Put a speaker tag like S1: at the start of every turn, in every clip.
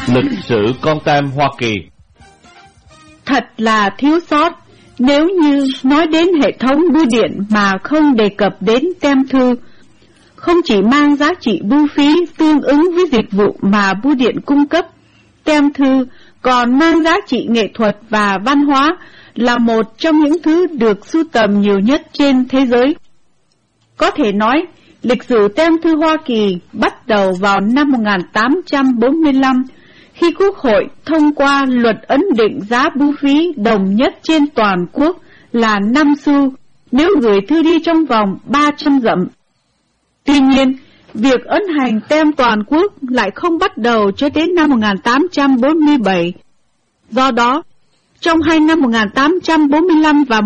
S1: Lịch sử con tem Hoa Kỳ.
S2: Thật là thiếu sót nếu như nói đến hệ thống bưu điện mà không đề cập đến tem thư. Không chỉ mang giá trị bưu phí tương ứng với dịch vụ mà bưu điện cung cấp, tem thư còn mang giá trị nghệ thuật và văn hóa, là một trong những thứ được sưu tầm nhiều nhất trên thế giới. Có thể nói, lịch sử tem thư Hoa Kỳ bắt đầu vào năm 1845, khi Quốc hội thông qua luật ấn định giá bưu phí đồng nhất trên toàn quốc là 5 xu nếu gửi thư đi trong vòng 300 dặm. Tuy nhiên, việc ấn hành tem toàn quốc lại không bắt đầu cho đến năm 1847. Do đó, trong hai năm 1845 và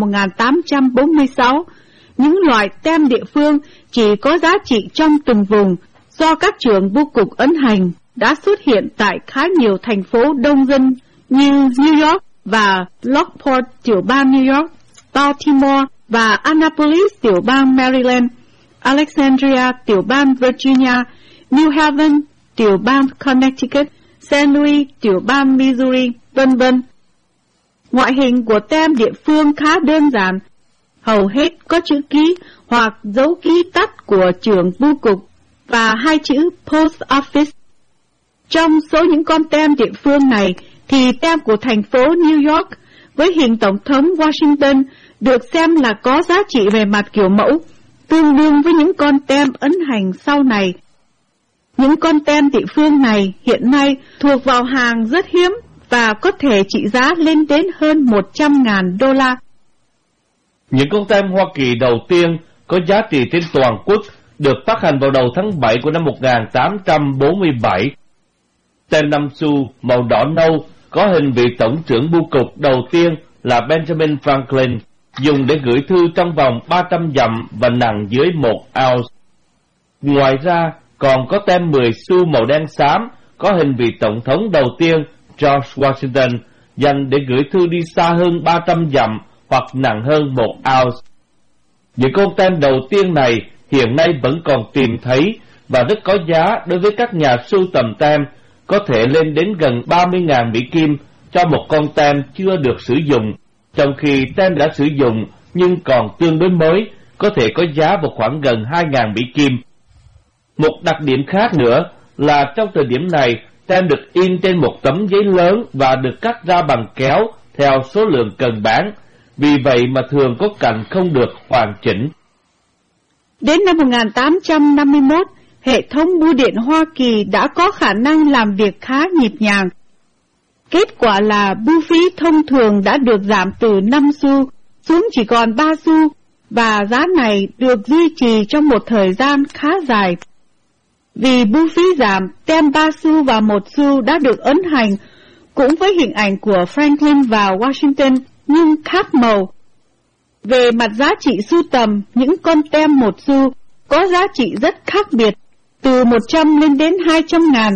S2: 1846, những loại tem địa phương chỉ có giá trị trong từng vùng do các trưởng bưu cục ấn hành đã xuất hiện tại khá nhiều thành phố đông dân như New York và Lockport, tiểu bang New York, Baltimore và Annapolis, tiểu bang Maryland, Alexandria, tiểu bang Virginia, New Haven, tiểu bang Connecticut, St. Louis, tiểu bang Missouri, vân vân. Ngoại hình của tem địa phương khá đơn giản, hầu hết có chữ ký hoặc dấu ký tắt của trưởng bưu cục và hai chữ Post Office. Trong số những con tem địa phương này thì tem của thành phố New York với hình Tổng thống Washington được xem là có giá trị về mặt kiểu mẫu, tương đương với những con tem ấn hành sau này. Những con tem địa phương này hiện nay thuộc vào hàng rất hiếm và có thể trị giá lên đến hơn 100.000 đô la.
S1: Những con tem Hoa Kỳ đầu tiên có giá trị trên toàn quốc được phát hành vào đầu tháng 7 của năm 1847. Tem 5 xu màu đỏ nâu có hình vị tổng trưởng bưu cục đầu tiên là Benjamin Franklin, dùng để gửi thư trong vòng 300 dặm và nặng dưới 1 ounce. Ngoài ra, còn có tem 10 xu màu đen xám có hình vị tổng thống đầu tiên George Washington, dành để gửi thư đi xa hơn 300 dặm hoặc nặng hơn 1 ounce. Những con tem đầu tiên này hiện nay vẫn còn tìm thấy và rất có giá đối với các nhà sưu tầm tem, có thể lên đến gần 30.000 Mỹ Kim cho một con tem chưa được sử dụng, trong khi tem đã sử dụng nhưng còn tương đối mới, có thể có giá vào khoảng gần 2.000 Mỹ Kim. Một đặc điểm khác nữa là trong thời điểm này, tem được in trên một tấm giấy lớn và được cắt ra bằng kéo theo số lượng cần bán, vì vậy mà thường có cạnh không được hoàn chỉnh.
S2: Đến năm 1851, hệ thống bưu điện Hoa Kỳ đã có khả năng làm việc khá nhịp nhàng. Kết quả là bưu phí thông thường đã được giảm từ 5 xu xuống chỉ còn 3 xu, và giá này được duy trì trong một thời gian khá dài. Vì bưu phí giảm, tem 3 xu và 1 xu đã được ấn hành, cũng với hình ảnh của Franklin và Washington, nhưng khác màu. Về mặt giá trị sưu tầm, những con tem 1 xu có giá trị rất khác biệt, từ 100 lên đến 200.000.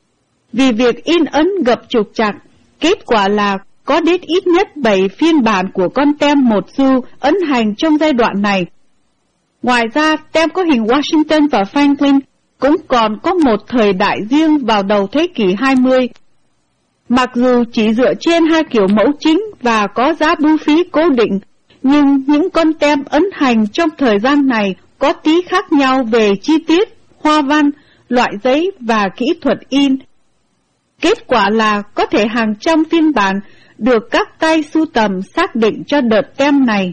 S2: Vì việc in ấn gập trục trặc, kết quả là có đến ít nhất 7 phiên bản của con tem 1 xu ấn hành trong giai đoạn này. Ngoài ra, tem có hình Washington và Franklin cũng còn có một thời đại riêng vào đầu thế kỷ 20. Mặc dù chỉ dựa trên hai kiểu mẫu chính và có giá bưu phí cố định, nhưng những con tem ấn hành trong thời gian này có tí khác nhau về chi tiết, hoa văn, loại giấy và kỹ thuật in. Kết quả là có thể hàng trăm phiên bản được các tay sưu tầm xác định cho đợt tem này.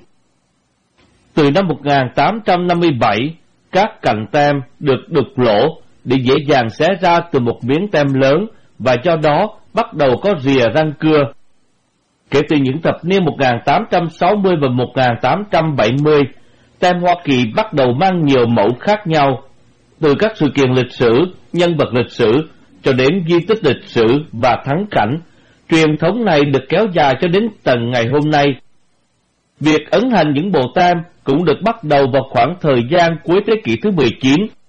S1: Từ năm 1857, các cạnh tem được đục lỗ để dễ dàng xé ra từ một miếng tem lớn và do đó bắt đầu có rìa răng cưa. Kể từ những thập niên 1860 và 1870, tem Hoa Kỳ bắt đầu mang nhiều mẫu khác nhau, từ các sự kiện lịch sử, nhân vật lịch sử cho đến di tích lịch sử và thắng cảnh. Truyền thống này được kéo dài cho đến tận ngày hôm nay. Việc ấn hành những bộ tem cũng được bắt đầu vào khoảng thời gian cuối thế kỷ thứ 19